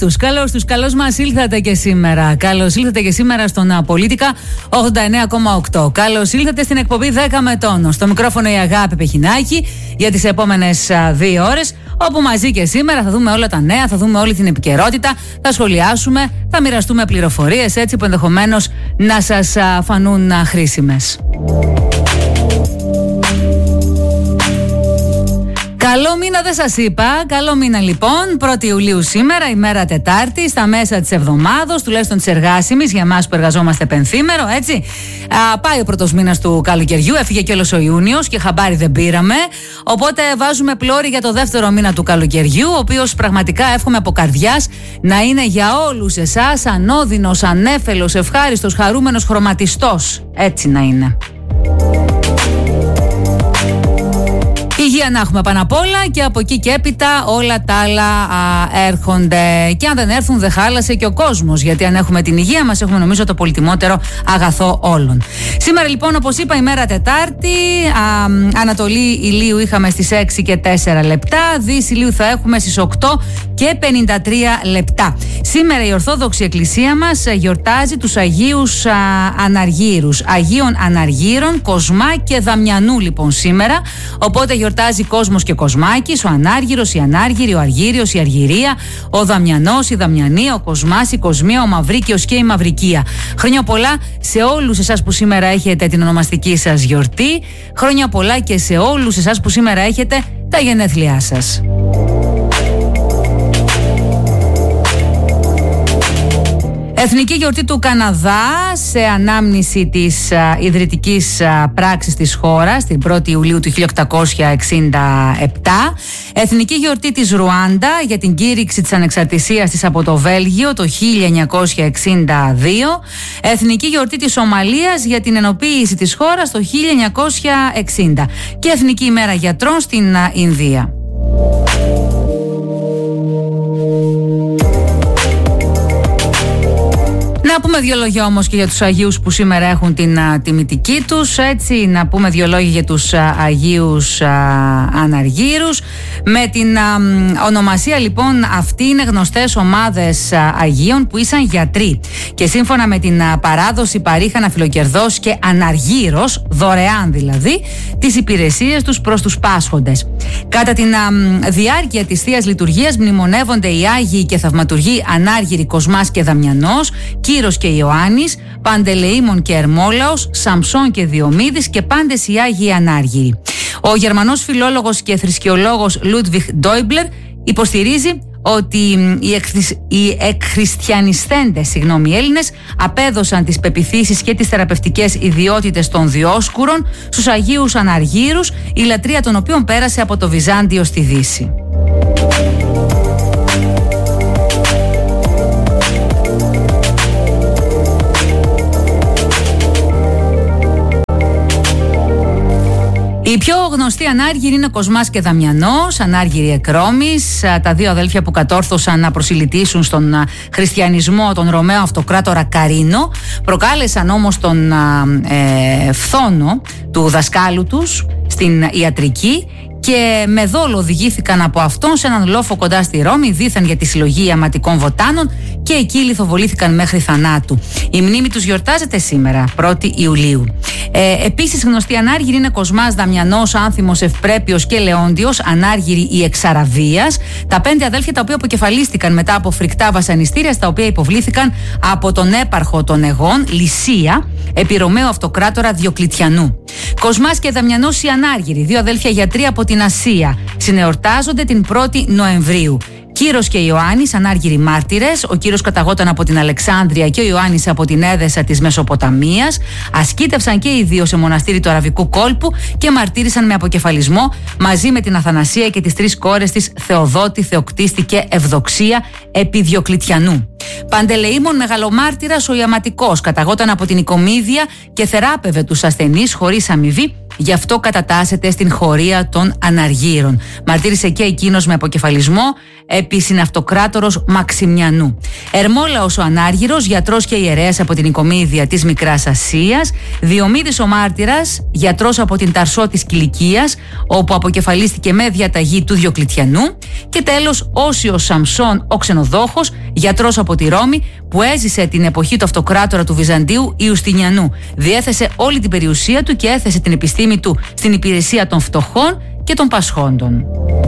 Καλώς μας ήλθατε και σήμερα. Καλώς ήλθατε και σήμερα στον Πολίτικα 89,8. Καλώς ήλθατε στην εκπομπή 10 με τόνο. Στο μικρόφωνο η Αγάπη Πεχινάκη για τις επόμενες 2 ώρες. Όπου μαζί και σήμερα θα δούμε όλα τα νέα, θα δούμε όλη την επικαιρότητα, θα σχολιάσουμε, θα μοιραστούμε πληροφορίες έτσι που ενδεχομένως να σας φανούν χρήσιμες. Καλό μήνα δεν σας είπα, καλό μήνα λοιπόν, 1η Ιουλίου σήμερα, ημέρα Τετάρτη, στα μέσα της εβδομάδος, τουλάχιστον της εργάσιμης, για εμάς που εργαζόμαστε πενθήμερο, έτσι. Πάει ο πρώτος μήνας του καλοκαιριού, έφυγε και όλος ο Ιούνιος και χαμπάρι δεν πήραμε, οπότε βάζουμε πλώρη για το δεύτερο μήνα του καλοκαιριού, ο οποίος πραγματικά εύχομαι από καρδιάς να είναι για όλους εσάς ανώδυνος, ανέφελος, ευχάριστος, χαρούμενος, χρωματιστός, έτσι να είναι. Υγεία να έχουμε πάνω απ' όλα και από εκεί και έπειτα όλα τα άλλα έρχονται. Και αν δεν έρθουν δεν χάλασε και ο κόσμος, γιατί αν έχουμε την υγεία μας έχουμε νομίζω το πολυτιμότερο αγαθό όλων. Σήμερα λοιπόν, όπως είπα, ημέρα Τετάρτη, Ανατολή ηλίου είχαμε στις 6 και 4 λεπτά, Δύση ηλίου θα έχουμε στις 8 και 53 λεπτά. Σήμερα η Ορθόδοξη Εκκλησία μας γιορτάζει τους Αγίους Αναργύρους, Αγίων Αναργύρων, Κοσμά και Δαμιανού λοιπόν σήμερα, οπότε γιορτάζει Κόσμος και Κοσμάκης, ο Ανάργυρος, η Ανάργυρη, ο Αργύριος, η Αργυρία, ο Δαμιανός, η Δαμιανή, ο Κοσμάς, η Κοσμία, ο Μαυρίκαιος και η Μαυρικία. Χρόνια πολλά σε όλους εσάς που σήμερα έχετε την ονομαστική σας γιορτή. Χρόνια πολλά και σε όλους εσάς που σήμερα έχετε τα γενέθλιά σας. Εθνική γιορτή του Καναδά σε ανάμνηση της ιδρυτικής πράξης της χώρας την 1η Ιουλίου του 1867. Εθνική γιορτή της Ρουάντα για την κήρυξη της ανεξαρτησίας της από το Βέλγιο το 1962. Εθνική γιορτή της Σομαλίας για την ενοποίηση της χώρας το 1960. Και Εθνική ημέρα γιατρών στην Ινδία. Να πούμε δύο λόγια όμως και για τους Αγίους που σήμερα έχουν την τιμητική τους, έτσι, να πούμε δύο λόγια για τους Αγίους Αναργύρους. Με την ονομασία λοιπόν αυτή είναι γνωστές ομάδες Αγίων που ήσαν γιατροί και σύμφωνα με την παράδοση παρήχαν αφιλοκερδός και αναργύρος, δωρεάν δηλαδή, τις υπηρεσίες τους προς τους πάσχοντες. Κατά την διάρκεια της Θείας Λειτουργίας μνημονεύονται οι Άγιοι και Θαυματουργοί Ανάργυροι, Κοσμάς και Δαμιανός, Κύρος και Ιωάννης, Παντελεήμων και Ερμόλαος, Σαμψών και Διομήδης και πάντες οι Άγιοι Ανάργυροι. Ο Γερμανός φιλόλογος και θρησκεολόγος Λούντβιχ Ντόιμπλερ υποστηρίζει ότι οι εκχριστιανισθέντες Έλληνες απέδωσαν τις πεποιθήσεις και τις θεραπευτικές ιδιότητες των Διόσκουρων στους Αγίους Αναργύρους, η λατρεία των οποίων πέρασε από το Βυζάντιο στη Δύση. Οι πιο γνωστοί Ανάργυροι είναι Κοσμάς και Δαμιανός, Ανάργυροι εκρόμης, τα δύο αδέλφια που κατόρθωσαν να προσιλητήσουν στον χριστιανισμό τον Ρωμαίο αυτοκράτορα Καρίνο, προκάλεσαν όμως τον φθόνο του δασκάλου τους στην ιατρική και με δόλο οδηγήθηκαν από αυτόν σε έναν λόφο κοντά στη Ρώμη, δήθεν για τη συλλογή ιαματικών βοτάνων, και εκεί λιθοβολήθηκαν μέχρι θανάτου. Η μνήμη τους γιορτάζεται σήμερα, 1η Ιουλίου. Επίσης γνωστοί Ανάργυροι είναι Κοσμάς, Δαμιανός, Άνθιμος, Ευπρέπειος και Λεόντιος, Ανάργυροι η Εξαραβίας, τα 5 αδέλφια τα οποία αποκεφαλίστηκαν μετά από φρικτά βασανιστήρια στα οποία υποβλήθηκαν από τον έπαρχο των Αιγών, Λυσία, επί Ρωμαίου αυτοκράτορα Διοκλητιανού. Κοσμάς και Δαμιανός οι Ανάργυροι, δύο αδέλφια γιατροί από την Ασία, συνεορτάζονται την 1η Νοεμβρίου. Κύρος και Ιωάννης, Ανάργυροι μάρτυρες. Ο Κύρος καταγόταν από την Αλεξάνδρεια και ο Ιωάννης από την Έδεσα της Μεσοποταμίας. Ασκήτευσαν και οι δύο σε μοναστήρι του Αραβικού κόλπου και μαρτύρησαν με αποκεφαλισμό μαζί με την Αθανασία και τις 3 κόρες της, Θεοδότη, Θεοκτίστη και Ευδοξία, επί Διοκλητιανού. Παντελεήμων μεγαλομάρτυρας ο Ιαματικός, καταγόταν από την Οικομίδια και θεράπευε τους ασθενείς χωρίς αμοιβή, γι' αυτό κατατάσσεται στην χωρία των Αναργύρων. Μαρτύρησε και εκείνος με αποκεφαλισμό επί συναυτοκράτορος Μαξιμιανού. Ερμόλαος ο Ανάργυρος, γιατρός και ιερέας από την Οικομίδια της Μικράς Ασίας. Διομήδης ο μάρτυρας, γιατρός από την Ταρσό της Κιλικίας, όπου αποκεφαλίστηκε με διαταγή του Διοκλητιανού. Και τέλος Όσιος Σαμψών ο ξενοδόχος, Γιατρός από τη Ρώμη που έζησε την εποχή του αυτοκράτορα του Βυζαντίου Ιουστινιανού. Διέθεσε όλη την περιουσία του και έθεσε την επιστήμη του στην υπηρεσία των φτωχών και των πασχόντων.